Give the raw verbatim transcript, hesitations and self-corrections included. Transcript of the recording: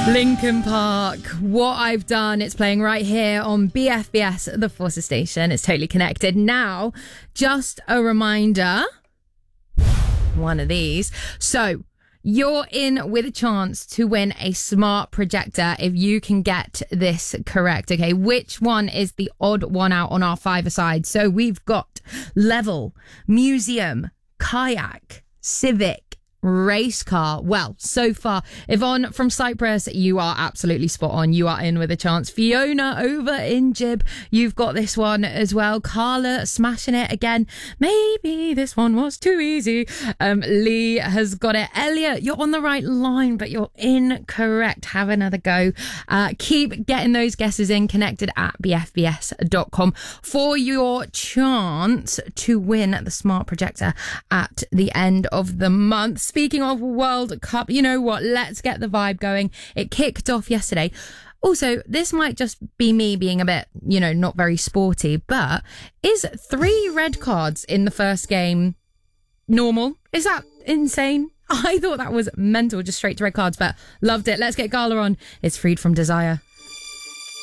Linkin Park, What I've Done. It's playing right here on B F B S, the Forces Station. It's totally connected. Now, just a reminder, one of these. So, you're in with a chance to win a smart projector if you can get this correct. Okay, which one is the odd one out on our five-a-side? So, we've got Level, Museum, Kayak, Civic, Race car. Well, so far, Yvonne from Cyprus, you are absolutely spot on. You are in with a chance. Fiona over in Jib, you've got this one as well. Carla smashing it again. Maybe this one was too easy. Um, Lee has got it. Elliot, you're on the right line, but you're incorrect. Have another go. Uh, keep getting those guesses in. Connected at b f b s dot com for your chance to win the smart projector at the end of the month. Speaking of World Cup, you know what? Let's get the vibe going. It kicked off yesterday. Also, this might just be me being a bit, you know, not very sporty, but is three red cards in the first game normal? Is that insane? I thought that was mental, just straight to red cards, but loved it. Let's get Gala on. It's Freed from Desire.